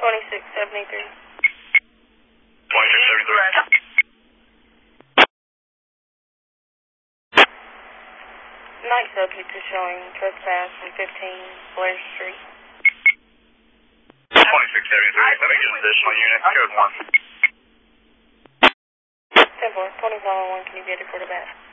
2673. 2673. Night subject is showing trespass from 15 Blair Street. 2673, let me get additional units, code 1. 10-4, 2101, can you get it for the back?